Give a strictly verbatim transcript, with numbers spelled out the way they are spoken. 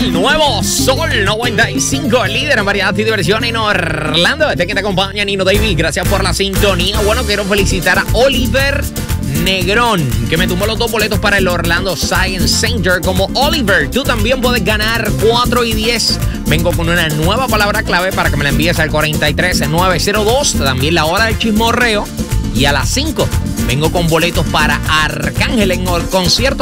El nuevo Sol noventa y cinco, líder en variedad y diversión en Orlando. Este que te acompaña, Nino David. Gracias por la sintonía. Bueno, quiero felicitar a Oliver Negrón, que me tumbó los dos boletos para el Orlando Science Center. Como Oliver, tú también puedes ganar cuatro y diez. Vengo con una nueva palabra clave para que me la envíes al cuatro tres nueve cero dos. También la hora del chismorreo. Y a las cinco vengo con boletos para Arcángel en el concierto